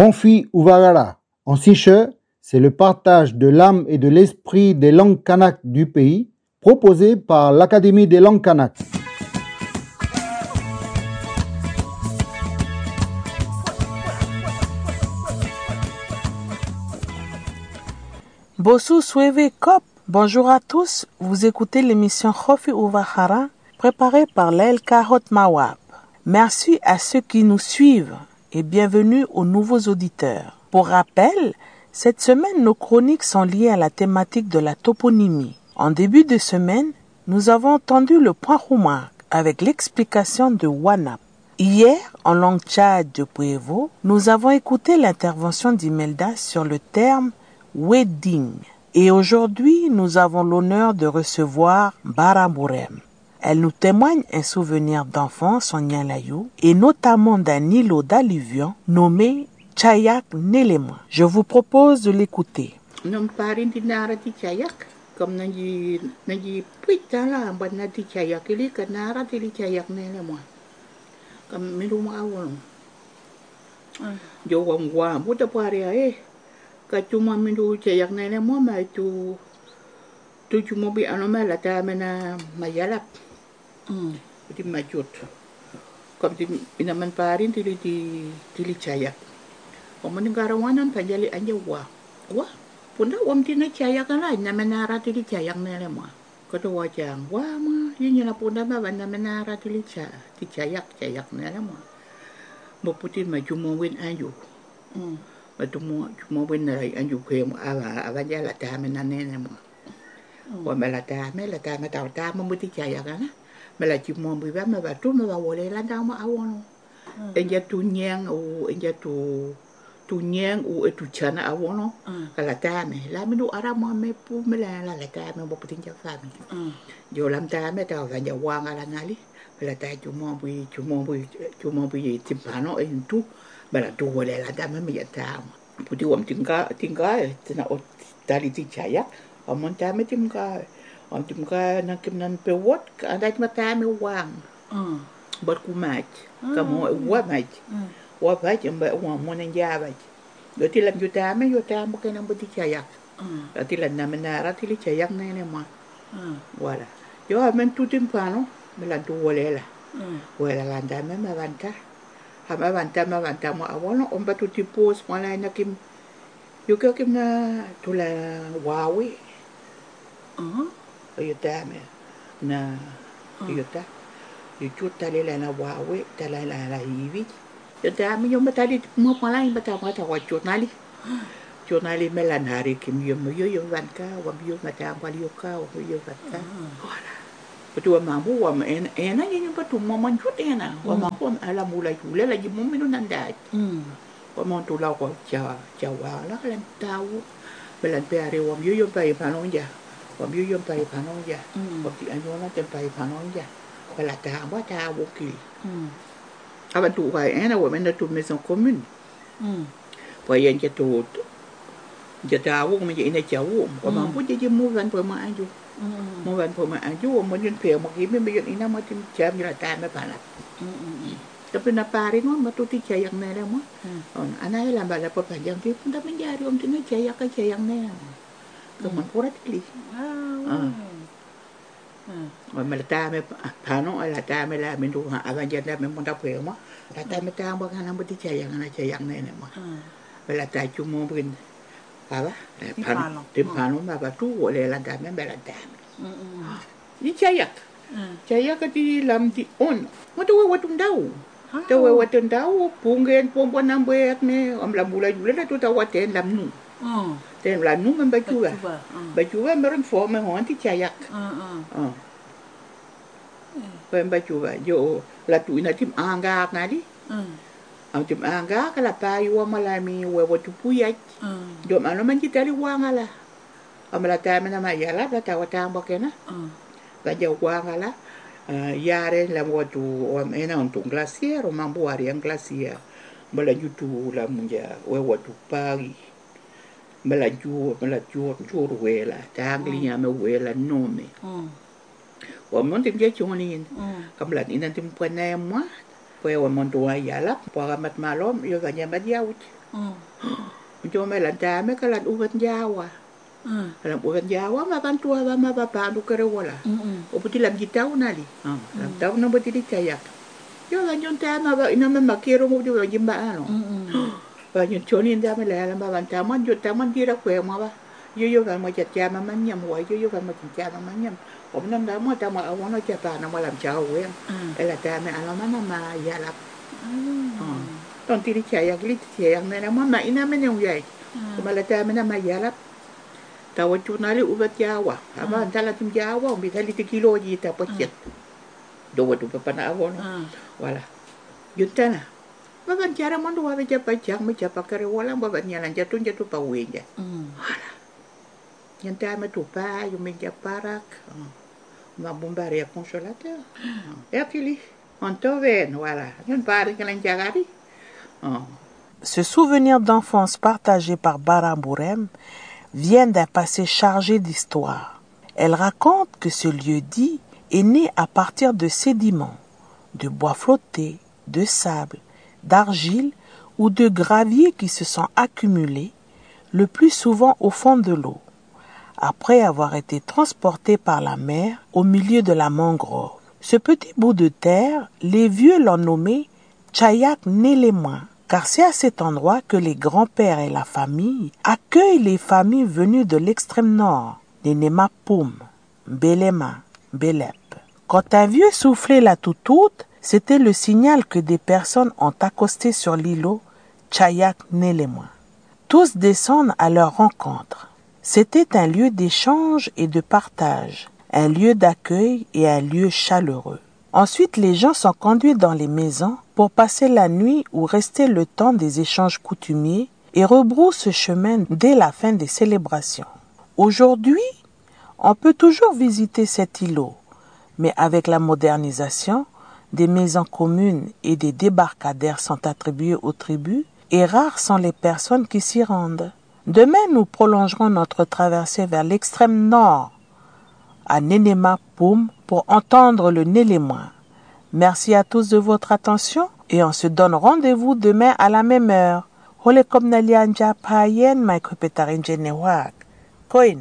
Konfi Uvagara. En siche, c'est le partage de l'âme et de l'esprit des langues kanak du pays, proposé par l'Académie des langues kanak. Bosu Sueve Kop. Bonjour à tous, vous écoutez l'émission Khofi Uvahara, préparée par l'El Kahot Mawab. Merci à ceux qui nous suivent et bienvenue aux nouveaux auditeurs. Pour rappel, cette semaine, nos chroniques sont liées à la thématique de la toponymie. En début de semaine, nous avons entendu le point remarque avec l'explication de Wanap. Hier, en langue tchad de Puevo, nous avons écouté l'intervention d'Imelda sur le terme wedding. Et aujourd'hui, nous avons l'honneur de recevoir Barambourem. Elle nous témoigne un souvenir d'enfance en Nyalayou et notamment d'un îlot d'alluvion nommé Chayak Nelema. Je vous propose de l'écouter. Nom parin di nara di Chayak, comme naji puita la bana di Chayak ili ka nara di Chayak Nelema. Comme miluma awon. Jo wa buta pare ka cuma mindu Chayak Nelema ma tu cuma bi anoma la ta mena mayalap. Di majut. Comme di inaman parin di Chayak. Oman garawanan panjali anja wa punda tina Chayak la na menara ti Chayak Nelema ko to wa jang wa ma yin na punda ba na menara ti Chayak Nelema mo putin ma jumo wen anju ma jumo wen na anju ke mo ava ja la ta mena Nelema wa mela ta ta mo ti Chayak na mela jumo bi ba ma ba tu ma ba wole la da ma awon enja tu nyang o enja tu nyang o tu chana awono kala tame la minu ara mo me pu me la tame bo putin ja fami jo lam tame ta va ja wanga la ngali la ta jumo bu timpano en tu bala tu wala la dame me ya ta puti wam tinga tina o tali ti chaya o mon tame tinga na kimnan pe wot ka dai ma tame wang bot ku mach ka mo wa mach wa ba jamba wa mo na jaba do ti lam yuta mo kana boti Chayak ti la na menara ti Chayak ne ma wala yo men tu timpano me la tu wala wala la da me ma vanta mo awono on ba tu ti pos mo la na kim yo ka kim na tu la wawi yuta me na yuta yuta le la na wawi ta la hivi yuta me yo matali mo pala in bata mata wa jurnali melan hari kim yo vanka wa yo mata wa yo ka wa yo vanka betul mampu wa ena ni betul mo manjut ena wa mampu ala mulai jule lagi mo minu nandai wa mo tu la ko jawa la lan tahu belan pe are wa yo pai panonja wa yo pai panonja wa ti anyo na te pai panonja wala ta wa ta wo ki aban tu wa ena wa men tu maison commune wa yen ke tu jata wo me ina chawo wa mampu je mo van po ma anju mo van po ma anju mo yen pe mo ki me yen ina ma tim cham ya ta me pala tapi na pare no ma tu ti Chayak ne le mo on ana la ba la po pa jang ti punda men jari om ti ne Chayak ne ko man porat kli wa me ta me pano ala ta me la men du ha avan ja me mo ta pe mo ta me ta ba kana mo ti Chayak ne mo bela ta chumo brin apa timpano ma ba tu ole la da me bela da ni Chayak di lam di on mo tu wa tum dau tu wa tum dau pungen pom nam bet ne am la mula jule tu ta wa ten lam nu ten la nu men ba chu meron fo me hon ti Chayak ba chu yo la tu ina tim anga ngadi am tim anga kala pa yo malami we tu puyat do mano man kita li wangala am la ta mena ma yala la ta wata mbokena ba ja wangala yare la tu am ena on tu glacier o mambo ari en glacier bala jutu la munja we tu pagi bala ju wela ta glinya me wela nome wa mon tim je choni kam la ina tim pana mo Pue o montua yala, poramat malom, yo ganya madiawit. Yo melantame kalan ubat Jawa. Kalan ubat Jawa makantua ba mapapano kerewala. O puti lam gitaw nali. Lam taw na buti di kayak. Yo ganyan tama ba ina makiro mo di jimba ano. Ba yun choni nda melala mabantaman yo taman dira kwe mo ba. Yo gan mo jatya manyam wa yo gan mo jatya manyam. Om nam da mo tama awono japa na malam chao we. Ela tame alamana ma yalap. Ton tiri kayak lit kayak na mama ina men yung yai. Kumala tame na ma yalap. Tawad tunali ubat Jawa. Ama antala tim Jawa bitali 1 kilo jita pochet. Doa tu pana awon. Wala. Yun na. Baban cara mo do wa japa jak mo japa kare wala baban nyalan jatun jatu pa wenja. Wala. Yan tame tu pa yung meja parak. Ma bombaria consolata. Ertili. Antoven, voilà. Yun pare kalan jagari. Ce souvenir d'enfance partagé par Bara Mbourem vient d'un passé chargé d'histoire. Elle raconte que ce lieu-dit est né à partir de sédiments, de bois flottés, de sable, d'argile ou de gravier qui se sont accumulés, le plus souvent au fond de l'eau, après avoir été transportés par la mer au milieu de la mangrove. Ce petit bout de terre, les vieux l'ont nommé Chayak Nélémoin, car c'est à cet endroit que les grands-pères et la famille accueillent les familles venues de l'extrême nord, Nénéma Poum, Mbélema, Mbélep. Quand un vieux soufflait la toutoute, c'était le signal que des personnes ont accosté sur l'îlot Chayak Nélémoin. Tous descendent à leur rencontre. C'était un lieu d'échange et de partage, un lieu d'accueil et un lieu chaleureux. Ensuite, les gens sont conduits dans les maisons pour passer la nuit ou rester le temps des échanges coutumiers et rebroussent chemin dès la fin des célébrations. Aujourd'hui, on peut toujours visiter cet îlot, mais avec la modernisation, des maisons communes et des débarcadères sont attribués aux tribus et rares sont les personnes qui s'y rendent. Demain, nous prolongerons notre traversée vers l'extrême nord, à Nénéma Poum, pour entendre le Nélémoin. Merci à tous de votre attention et on se donne rendez-vous demain à la même heure. Hole kom nalianja payen maikopetarin jenewak. Koin.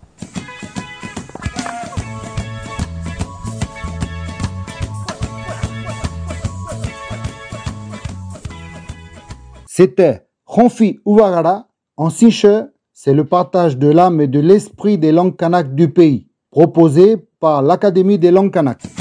C'était Khonfi Ouagara. En Siche, c'est le partage de l'âme et de l'esprit des langues kanak du pays, proposé par l'Académie des langues kanak.